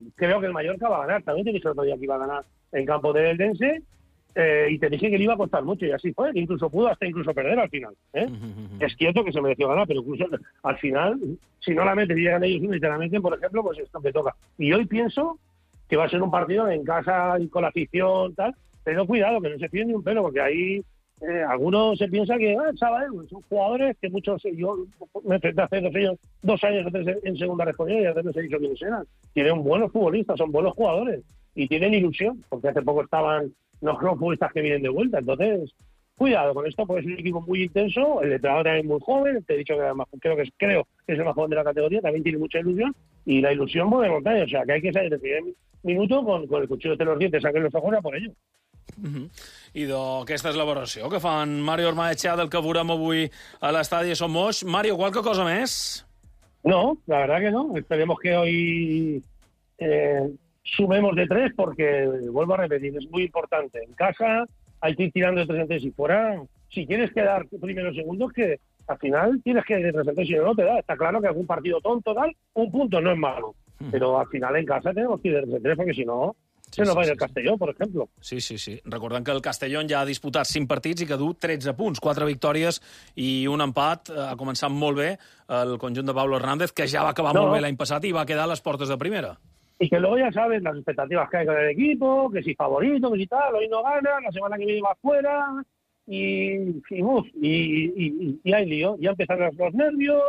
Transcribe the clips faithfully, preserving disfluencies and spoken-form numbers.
creo que el Mallorca va a ganar. También te dije el otro día que iba a ganar en campo del Eldense, eh, y te dije que le iba a costar mucho, y así fue. Incluso pudo hasta incluso perder al final. ¿eh? Uh-huh. Es cierto que se mereció ganar, pero incluso al final, si no la meten y llegan ellos uno y te la meten, por ejemplo, pues esto me toca. Y hoy pienso que va a ser un partido en casa y con la afición, tal, pero cuidado, que no se fíen ni un pelo, porque ahí eh, algunos se piensa que, ah, chavales, son jugadores que muchos, yo me enfrenté hace dos años, dos años o tres en segunda respondida y a veces no sé dicho quiénes eran. Tienen buenos futbolistas, son buenos jugadores y tienen ilusión, porque hace poco estaban los futbolistas que vienen de vuelta, entonces cuidado con esto, porque es un equipo muy intenso, el entrenador también es muy joven, te he dicho que además, creo que es, creo que es el más joven de la categoría, también tiene mucha ilusión, y la ilusión mueve montaña, o sea que hay que salir de primer minuto con, con el cuchillo entre los dientes, saquen los ojos a por ello. Uh-huh. I aquesta és la valoració que fan Mario Ormaechea del que veurem avui a l'estadi de Somos. Mario, qualque cosa més? No, la verdad que no. Esperemos que hoy eh, sumemos de tres porque, vuelvo a repetir, es muy importante. En casa hay que ir tirando de tres en tres y fuera. Si quieres quedar primero o segundo, es que al final tienes que resaltar, si no, no te da. Está claro que algún partido tonto, tal, un punto no es malo. Mm. Pero al final en casa tenemos que ir de tres en tres porque si no, sí, se nos sí, va a ir el Castelló, sí. per exemple. Sí, sí, sí. Recordem que el Castelló ja ha disputat cinc partits i que du tretze punts, quatre victòries i un empat. Ha començat molt bé el conjunt de Pablo Hernández, que ja va acabar no. molt bé l'any passat i va quedar a les portes de primera. Y que luego ya sabes las expectativas que hay con el equipo, que si favorito, que si tal, hoy no gana, la semana que viene va fuera, y, y, uf, y, y, y, y hay lío. Ya empiezan los, los nervios,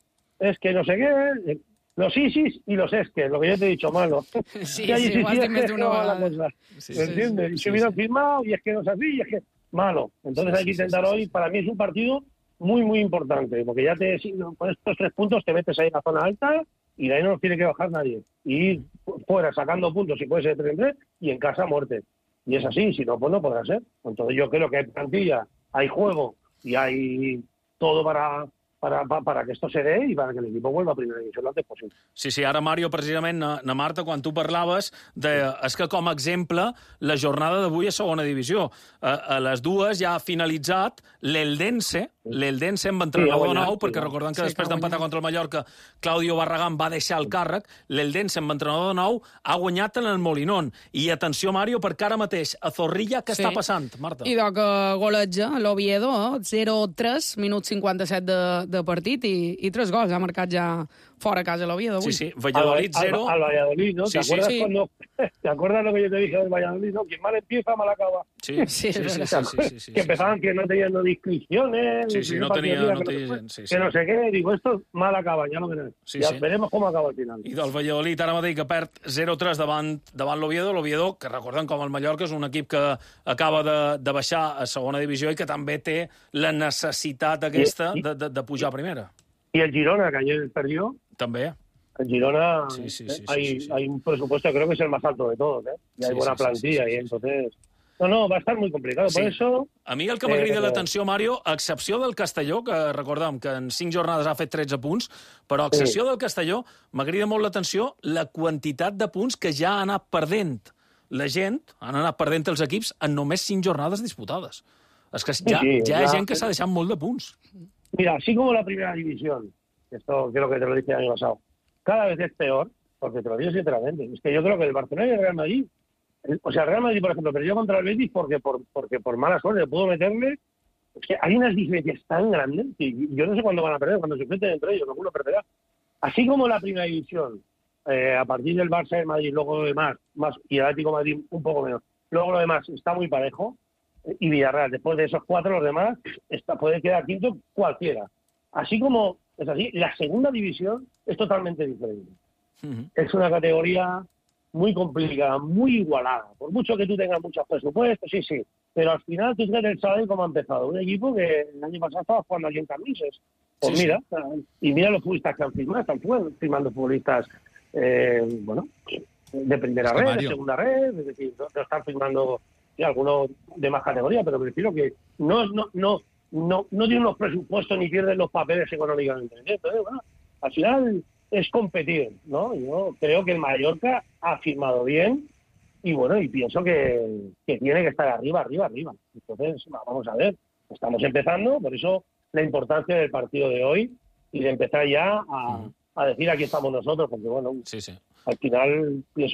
es que no sé qué, los isis y los esques, lo que yo te he dicho, malo. Sí, sí, sí, igual tienes una cosa, sí, ¿me entiendes? Sí, y sí, se hubieran sí. firmado, y es que no es así, y es que malo. Entonces sí, hay que intentar sí, sí, hoy, sí. Para mí es un partido muy, muy importante, porque ya te con estos tres puntos te metes ahí en la zona alta, y de ahí no nos tiene que bajar nadie. Y ir fuera sacando puntos, si puede ser tres en tres, y en casa muerte. Y es así, si no, pues no podrá ser. Entonces yo creo que hay plantilla, hay juego y hay todo para, para, para que esto se dé y para que el equipo vuelva a primera división lo antes posible. Sí, sí, ara, Mario, precisament, na, na Marta, quan tu parlaves, de, és que com a exemple, la jornada d'avui a segona divisió. A, a les dues ja ha finalitzat l'Eldense, l'Eldense amb entrenador sí, nou, perquè recordem que sí, després d'empatar contra el Mallorca, Claudio Barragán va deixar el càrrec, l'Eldense amb entrenador nou ha guanyat en el Molinón. I atenció, Mario, perquè ara mateix a Zorrilla què sí. està passant, Marta? I que goleja l'Oviedo, eh? zero tres, minut cinquanta-set de, de partit i, i tres gols. Ha marcat ja fora a casa l'Oviedo avui. Sí, sí, Valladolid cero. Al, al, al Valladolid, ¿no? Sí, ¿Te, sí, acuerdas sí. Cuando, ¿Te acuerdas lo que yo te dije del Valladolid? ¿No? Quien mal empieza, mal acaba. Sí, sí, sí. sí, sí, sí, sí, sí que empezaban sí, sí. que no tenían no inscripciones. Sí, sí, no tenía... No no que, tenía no, sí, que sí. no sé què. Digo, esto mal acaba, ya no veremos. Sí, ya sí. veremos cómo acaba al final. I del Valladolid ara mateix que perd zero tres davant, davant l'Oviedo. L'Oviedo, que recordem com el Mallorca, és un equip que acaba de, de baixar a segona divisió i que també té la necessitat aquesta I, i, de, de, de pujar a primera. I el Girona, que ayer perdió. També. En Girona sí, sí, sí, hay, sí, sí, sí. hay un presupuesto, creo que es el más alto de todos, ¿eh? Y hay sí, buena sí, plantilla, sí, sí, sí, y entonces... No, no, va a estar muy complicado, sí. Por eso... A mi el que m'ha cridat eh, l'atenció, Mario, a excepció del Castelló, que recordem que en cinc jornades ha fet tretze punts, però a excepció sí. del Castelló, m'ha cridat molt l'atenció la quantitat de punts que ja ha anat perdent la gent, han anat perdent els equips en només cinc jornades disputades. És que ja, sí, sí, ja hi ha gent que s'ha deixat molt de punts. Mira, así como la primera división, esto creo que te lo dije el año pasado, cada vez es peor, porque te lo digo sinceramente, es que yo creo que el Barcelona y el Real Madrid, el, o sea, el Real Madrid, por ejemplo, perdió contra el Betis porque por, porque por mala suerte pudo meterle, es que hay unas diferencias tan grandes que yo no sé cuándo van a perder, cuando se enfrenten entre ellos, alguno perderá. Así como la primera división, eh, a partir del Barça y el Madrid, luego lo demás, más, y el Atlético de Madrid un poco menos, luego lo demás está muy parejo, y Villarreal, después de esos cuatro, los demás, está, puede quedar quinto cualquiera. Así como es así, la segunda división es totalmente diferente. Uh-huh. Es una categoría muy complicada, muy igualada. Por mucho que tú tengas muchos presupuestos, sí, sí. Pero al final tú tienes el Sabadell cómo ha empezado. Un equipo que el año pasado estaba jugando aquí en Carnices. Pues sí, mira, sí. Y mira los futbolistas que han firmado. Están firmando futbolistas, eh, bueno, de primera red, Mario. De segunda red. Es decir, no, no están firmando sí, algunos de más categoría, pero prefiero que no, no, no, no, no tienen los presupuestos ni pierden los papeles económicamente. Entonces, bueno, al final es competir, ¿no? Yo creo que el Mallorca ha firmado bien y bueno, y pienso que, que tiene que estar arriba, arriba, arriba. Entonces, vamos a ver, estamos empezando, por eso la importancia del partido de hoy y de empezar ya a, a decir aquí estamos nosotros, porque bueno, sí, sí. Al final pienso